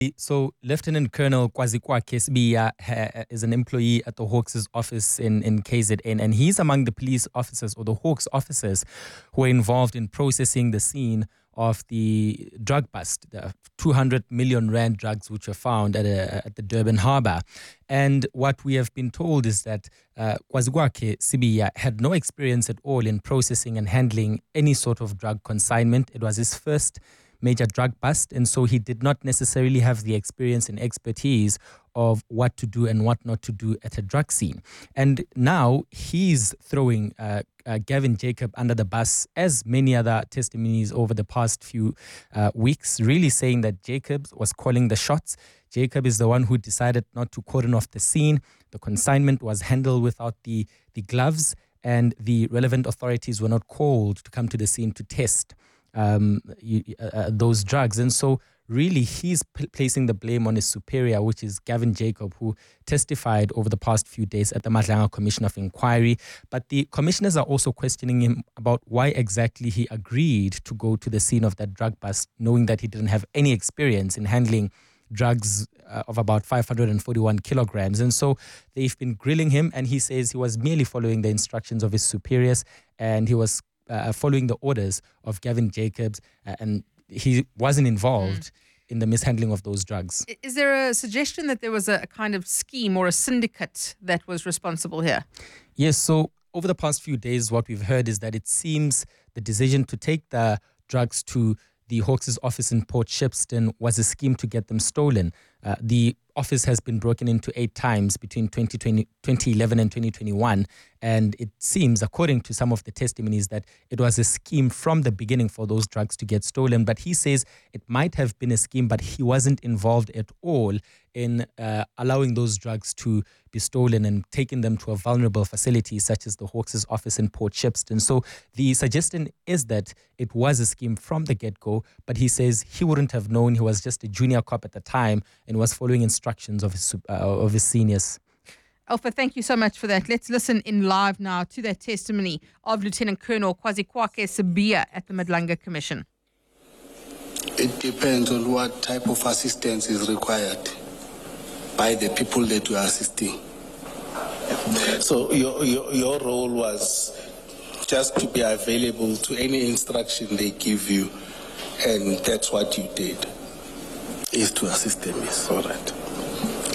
So, Lieutenant Colonel Kwazikwake Sibiya is an employee at the Hawks' office in KZN, and he's among the police officers or the Hawks officers who were involved in processing the scene of the drug bust, the 200 million rand drugs which were found at the Durban Harbour. And what we have been told is that Kwazikwake Sibiya had no experience at all in processing and handling any sort of drug consignment. It was his first major drug bust, and so he did not necessarily have the experience and expertise of what to do and what not to do at a drug scene. And now he's throwing Gavin Jacob under the bus, as many other testimonies over the past few weeks, really saying that Jacob was calling the shots. Jacob is the one who decided not to cordon off the scene. The consignment was handled without the gloves, and the relevant authorities were not called to come to the scene to test those drugs. And so really he's placing the blame on his superior, which is Gavin Jacob, who testified over the past few days at the Madlanga Commission of Inquiry. But the commissioners are also questioning him about why exactly he agreed to go to the scene of that drug bust, knowing that he didn't have any experience in handling drugs of about 541 kilograms. And so they've been grilling him, and he says he was merely following the instructions of his superiors, and he was following the orders of Gavin Jacobs, and he wasn't involved in the mishandling of those drugs. Is there a suggestion that there was a kind of scheme or a syndicate that was responsible here? Yes, so over the past few days, what we've heard is that it seems the decision to take the drugs to the Hawks' office in Port Shepstone was a scheme to get them stolen. The office has been broken into 8 times between 2011 and 2021. And it seems, according to some of the testimonies, that it was a scheme from the beginning for those drugs to get stolen. But he says it might have been a scheme, but he wasn't involved at all in allowing those drugs to be stolen and taking them to a vulnerable facility such as the Hawks' office in Port Shepstone. So the suggestion is that it was a scheme from the get-go, but he says he wouldn't have known. He was just a junior cop at the time and was following instructions of his seniors. Alpha, thank you so much for that. Let's listen in live now to that testimony of Lieutenant Colonel Kwazikwake Sibiya at the Madlanga Commission. It depends on what type of assistance is required by the people that you are assisting. So your role was just to be available to any instruction they give you, and that's what you did, is to assist them. Is all right.